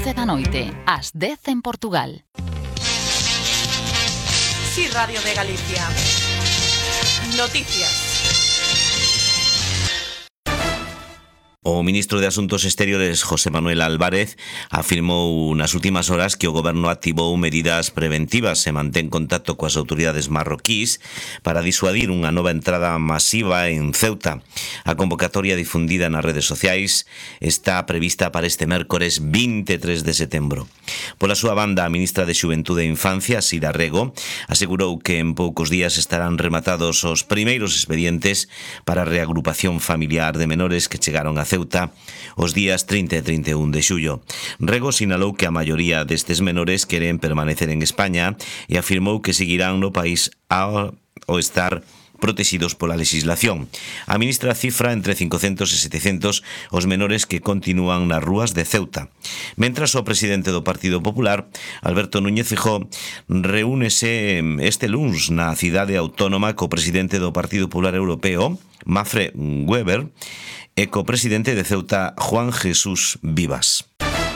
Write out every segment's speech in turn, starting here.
11 da noite, ás 10 en Portugal. Sí, Radio de Galicia. Noticias. O ministro de Asuntos Exteriores, José Manuel Álvarez, afirmou nas últimas horas que o goberno activou medidas preventivas e mantén contacto coas autoridades marroquís para disuadir unha nova entrada masiva en Ceuta. A convocatoria difundida nas redes sociais está prevista para este mércores 23 de setembro. Pola súa banda, a ministra de Xuventude e Infancia, Sira Rego, asegurou que en poucos días estarán rematados os primeiros expedientes para a reagrupación familiar de menores que chegaron a Ceuta os días 30 e 31 de xullo. Rego sinalou que a maioría destes menores queren permanecer en España e afirmou que seguirán no país ao estar protegidos pola legislación. A ministra cifra entre 500 e 700 os menores que continúan nas rúas de Ceuta. Mentras, o presidente do Partido Popular, Alberto Núñez Feijóo, reúnese este luns na cidade autónoma co presidente do Partido Popular Europeo, Manfred Weber, e co presidente de Ceuta, Juan Jesús Vivas.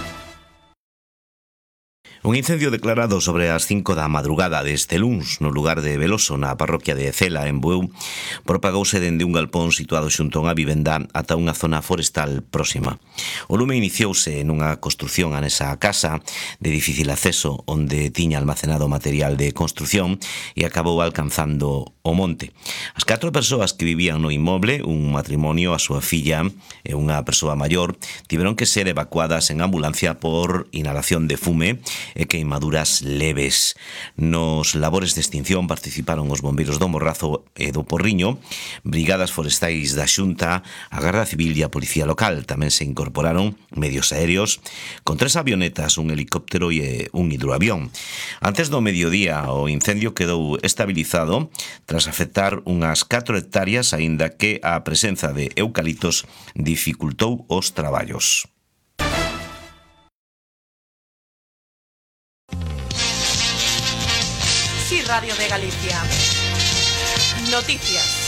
Un incendio declarado sobre as 5 da madrugada deste luns no lugar de Veloso, na parroquia de Cela, en Bueu, propagouse dende un galpón situado xunto a unha vivenda ata unha zona forestal próxima. O lume iniciouse nunha construción anexa á casa de difícil acceso onde tiña almacenado material de construción e acabou alcanzando o monte. As 4 persoas que vivían no inmoble, un matrimonio, a súa filla e unha persoa maior, tiveron que ser evacuadas en ambulancia por inhalación de fume e queimaduras leves. Nos labores de extinción participaron os bombeiros do Morrazo e do Porriño, brigadas forestais da Xunta, a Garda Civil e a Policía Local. Tamén se incorporaron medios aéreos con 3 avionetas, un helicóptero e un hidroavión. Antes do mediodía, o incendio quedou estabilizado tras afectar unhas 4 hectáreas, aínda que a presenza de eucaliptos dificultou os traballos. Sí, Radio de Galicia. Noticias.